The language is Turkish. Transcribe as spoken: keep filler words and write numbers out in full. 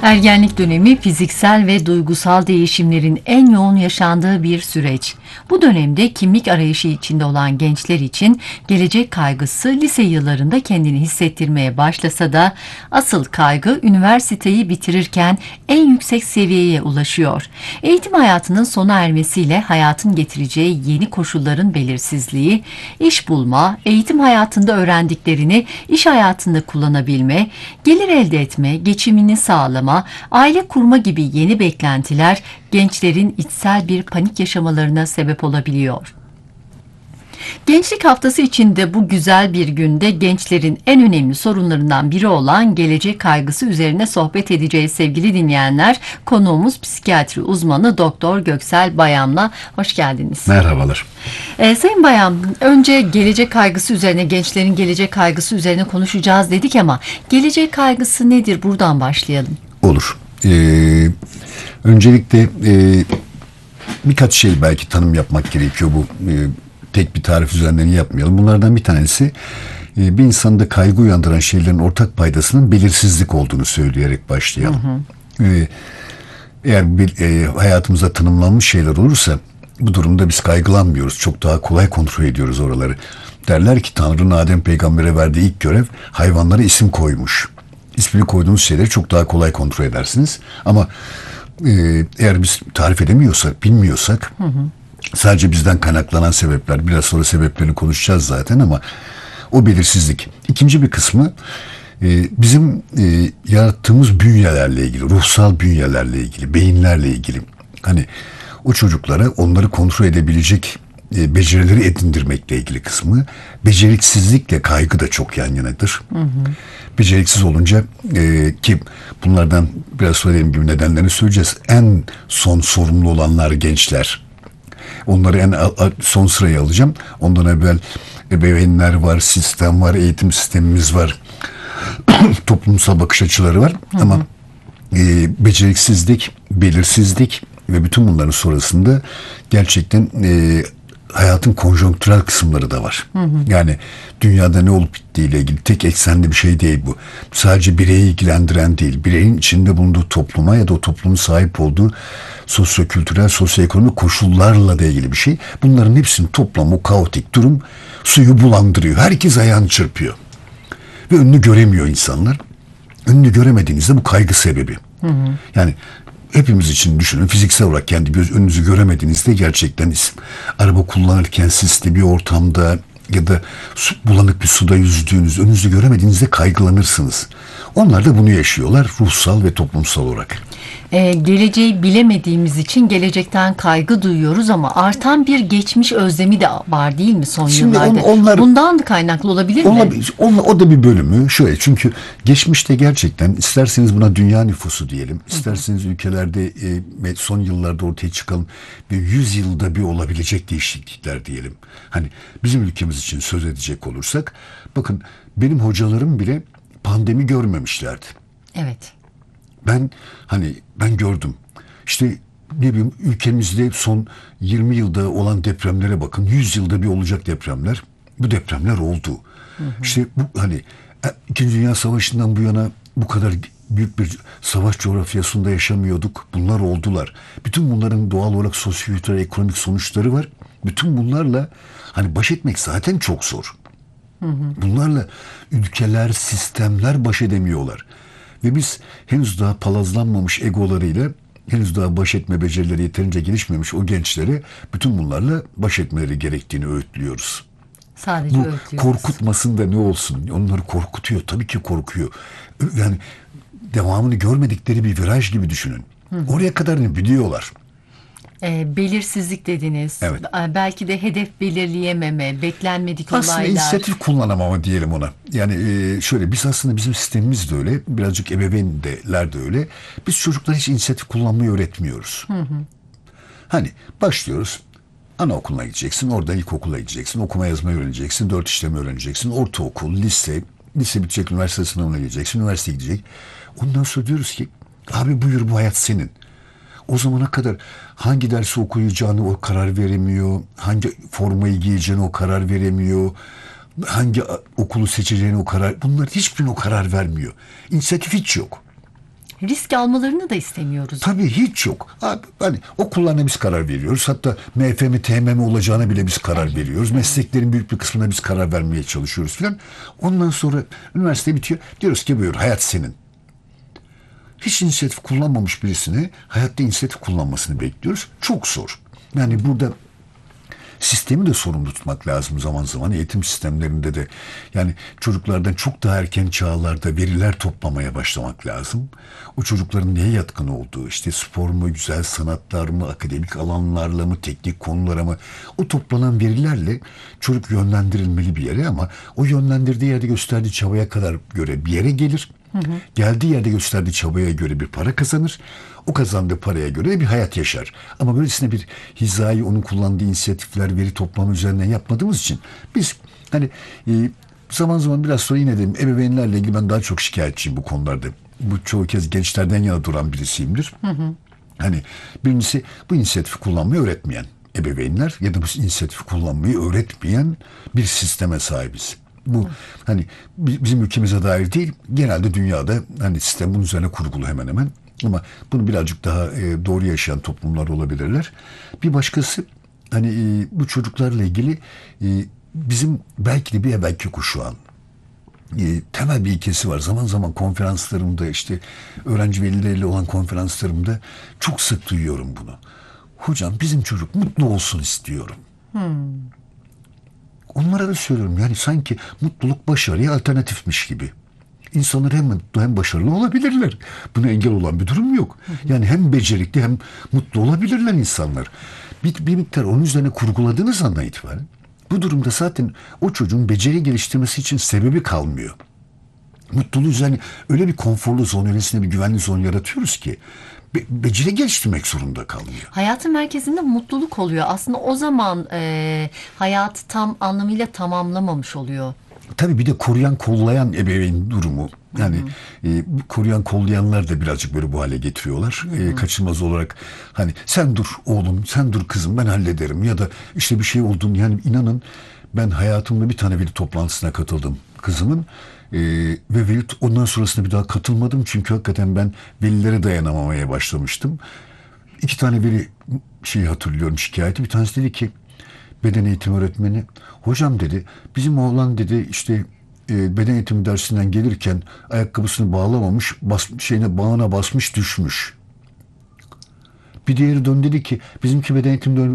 Ergenlik dönemi fiziksel ve duygusal değişimlerin en yoğun yaşandığı bir süreç. Bu dönemde kimlik arayışı içinde olan gençler için gelecek kaygısı lise yıllarında kendini hissettirmeye başlasa da asıl kaygı üniversiteyi bitirirken en yüksek seviyeye ulaşıyor. Eğitim hayatının sona ermesiyle hayatın getireceği yeni koşulların belirsizliği, iş bulma, eğitim hayatında öğrendiklerini iş hayatında kullanabilme, gelir elde etme, geçimini sağlama, aile kurma gibi yeni beklentiler gençlerin içsel bir panik yaşamalarına sebep olabiliyor. Gençlik haftası içinde bu güzel bir günde gençlerin en önemli sorunlarından biri olan gelecek kaygısı üzerine sohbet edeceğiz sevgili dinleyenler. Konuğumuz psikiyatri uzmanı Doktor Göksel Bayam'la. Hoş geldiniz. Merhabalar. Ee, Sayın Bayam, önce gelecek kaygısı üzerine, gençlerin gelecek kaygısı üzerine konuşacağız dedik ama gelecek kaygısı nedir? Buradan başlayalım. Olur. Ee, öncelikle e, birkaç şey belki tanım yapmak gerekiyor. Bu e, tek bir tarif üzerinden yapmayalım. Bunlardan bir tanesi e, bir insanda kaygı uyandıran şeylerin ortak paydasının belirsizlik olduğunu söyleyerek başlayalım. Hı hı. E, eğer bir, e, hayatımıza tanımlanmış şeyler olursa bu durumda biz kaygılanmıyoruz. Çok daha kolay kontrol ediyoruz oraları. Derler ki Tanrı'nın Adem peygambere verdiği ilk görev hayvanlara isim koymuş. İsmini koyduğunuz şeyleri çok daha kolay kontrol edersiniz. Ama e, eğer biz tarif edemiyorsak, bilmiyorsak, hı hı, sadece bizden kaynaklanan sebepler, biraz sonra sebeplerini konuşacağız zaten ama o belirsizlik. İkinci bir kısmı e, bizim e, yarattığımız bünyelerle ilgili, ruhsal bünyelerle ilgili, beyinlerle ilgili. Hani o çocuklara onları kontrol edebilecek e, becerileri edindirmekle ilgili kısmı. Beceriksizlikle kaygı da çok yan yanadır. Hı hı. Beceriksiz olunca e, ki bunlardan biraz sonra dediğim gibi nedenlerini söyleyeceğiz. En son sorumlu olanlar gençler. Onları en a, a, son sıraya alacağım. Ondan evvel ebeveynler var, sistem var, eğitim sistemimiz var. Toplumsal bakış açıları var. Hı hı. Ama e, beceriksizlik, belirsizlik ve bütün bunların sonrasında gerçekten e, hayatın konjonktürel kısımları da var. Hı hı. Yani dünyada ne olup bittiğiyle ilgili tek eksenli bir şey değil bu. Sadece bireyi ilgilendiren değil. Bireyin içinde bulunduğu topluma ya da o toplumun sahip olduğu sosyo-kültürel, sosyo-ekonomik koşullarla da ilgili bir şey. Bunların hepsinin toplamı, o kaotik durum suyu bulandırıyor. Herkes ayağını çırpıyor. Ve önünü göremiyor insanlar. Önünü göremediğinizde bu kaygı sebebi. Hı hı. Yani hepimiz için düşünün, fiziksel olarak kendi göz önünüzü göremediğinizde gerçekten araba kullanırken sisli bir ortamda ya da su, bulanık bir suda yüzdüğünüz, önünüzü göremediğinizde kaygılanırsınız. Onlar da bunu yaşıyorlar ruhsal ve toplumsal olarak. Ee, geleceği bilemediğimiz için gelecekten kaygı duyuyoruz ama artan bir geçmiş özlemi de var değil mi son Şimdi yıllarda? On, onlar, Bundan da kaynaklı olabilir olabilir, mi? On, o da bir bölümü şöyle, çünkü geçmişte gerçekten isterseniz buna dünya nüfusu diyelim, isterseniz hı hı. ülkelerde e, son yıllarda ortaya çıkan ve yüz yılda bir olabilecek değişiklikler diyelim. Hani bizim ülkemiz için söz edecek olursak, bakın benim hocalarım bile pandemi görmemişlerdi. Evet. Ben hani ben gördüm. İşte ne bileyim, ülkemizde son yirmi yılda olan depremlere bakın. yüz yılda bir olacak depremler. Bu depremler oldu. Hı hı. İşte bu hani İkinci Dünya Savaşı'ndan bu yana bu kadar büyük bir savaş coğrafyasında yaşamıyorduk. Bunlar oldular. Bütün bunların doğal olarak sosyo-kültürel, ekonomik sonuçları var. Bütün bunlarla hani baş etmek zaten çok zor. Hı hı. Bunlarla ülkeler, sistemler baş edemiyorlar. Ve biz henüz daha palazlanmamış egolarıyla, henüz daha baş etme becerileri yeterince gelişmemiş o gençlere bütün bunlarla baş etmeleri gerektiğini öğütlüyoruz. Sadece bu öğütlüyoruz. Korkutmasın da ne olsun? Onları korkutuyor. Tabii ki korkuyor. Yani devamını görmedikleri bir viraj gibi düşünün. Hı hı. Oraya kadarını biliyorlar. E, belirsizlik dediniz. Evet. Belki de hedef belirleyememe, beklenmedik aslında olaylar. Aslında inisiyatif kullanamama diyelim ona. Yani e, şöyle, biz aslında bizim sistemimiz de öyle. Birazcık ebeveynler de öyle. Biz çocuklara hiç inisiyatif kullanmayı öğretmiyoruz. Hı hı. Hani başlıyoruz. Anaokuluna gideceksin. Oradan ilkokula gideceksin. Okuma yazmayı öğreneceksin. Dört işlemi öğreneceksin. Ortaokul, lise. Lise bitecek, üniversite sınavına gireceksin. Üniversiteye gidecek. Ondan sonra diyoruz ki abi buyur, bu hayat senin. O zamana kadar hangi dersi okuyacağını o karar veremiyor. Hangi formayı giyeceğini o karar veremiyor. Hangi okulu seçeceğini o karar... Bunlar hiçbirine o karar vermiyor. İnisiyatif hiç yok. Risk almalarını da istemiyoruz. Tabii hiç yok. Abi, hani okullarına biz karar veriyoruz. Hatta M F M, T M M olacağına bile biz karar evet. veriyoruz. Mesleklerin büyük bir kısmına biz karar vermeye çalışıyoruz filan. Ondan sonra üniversite bitiyor. Diyoruz ki buyur, hayat senin. Hiç inisiyatif kullanmamış birisine hayatta inisiyatif kullanmasını bekliyoruz. Çok zor. Yani burada sistemi de sorumlu tutmak lazım zaman zaman. Eğitim sistemlerinde de yani çocuklardan çok daha erken çağlarda veriler toplamaya başlamak lazım. O çocukların neye yatkın olduğu, işte spor mu, güzel sanatlar mı, akademik alanlarla mı, teknik konulara mı, o toplanan verilerle çocuk yönlendirilmeli bir yere, ama o yönlendirdiği yerde gösterdiği çabaya kadar göre bir yere gelir. Hı hı. Geldiği yerde gösterdiği çabaya göre bir para kazanır. O kazandığı paraya göre de bir hayat yaşar. Ama böylesine bir hizayı, onun kullandığı inisiyatifler, veri toplama üzerinden yapmadığımız için biz hani e, zaman zaman biraz sonra yine de ebeveynlerle ilgili ben daha çok şikayetçiyim bu konularda. Bu çoğu kez gençlerden yana duran birisiyimdir. Hı hı. Hani birincisi, bu inisiyatifi kullanmayı öğretmeyen ebeveynler ya da bu inisiyatifi kullanmayı öğretmeyen bir sisteme sahibiz. Bu hani bizim ülkemize dair değil, genelde dünyada hani sistem bunun üzerine kurgulu hemen hemen, ama bunu birazcık daha e, doğru yaşayan toplumlar olabilirler. Bir başkası hani e, bu çocuklarla ilgili e, bizim belki de bir evvelki kuşağın e, temel bir ilkesi var. Zaman zaman konferanslarımda, işte öğrenci velileriyle olan konferanslarımda çok sık duyuyorum bunu. Hocam bizim çocuk mutlu olsun istiyorum. Hmm. Onlara da söylüyorum, yani sanki mutluluk başarıya alternatifmiş gibi. İnsanlar hem mutlu hem başarılı olabilirler. Buna engel olan bir durum yok. Yani hem becerikli hem mutlu olabilirler insanlar. Bir, bir miktar onun üzerine kurguladığınız andan itibaren bu durumda zaten o çocuğun beceri geliştirmesi için sebebi kalmıyor. Mutluluğu üzerine öyle bir konforlu zon, öylesine bir güvenli zon yaratıyoruz ki be, beceri geliştirmek zorunda kalmıyor. Hayatın merkezinde mutluluk oluyor. Aslında o zaman e, hayatı tam anlamıyla tamamlamamış oluyor. Tabii bir de koruyan, kollayan ebeveyn durumu. Yani e, koruyan, kollayanlar da birazcık böyle bu hale getiriyorlar. E, kaçınılmaz olarak hani sen dur oğlum, sen dur kızım, ben hallederim. Ya da işte bir şey olduğunu, yani inanın ben hayatımda bir tane veli toplantısına katıldım kızımın. E, ve veli, ondan sonrasında bir daha katılmadım. Çünkü hakikaten ben velilere dayanamamaya başlamıştım. İki tane veli şeyi hatırlıyorum, şikayeti. Bir tanesi dedi ki, beden eğitimi öğretmeni, hocam dedi, bizim oğlan dedi işte e, beden eğitimi dersinden gelirken ayakkabısını bağlamamış, bas, şeyine bağına basmış, düşmüş. Bir diğeri dön dedi ki, bizimki beden eğitimi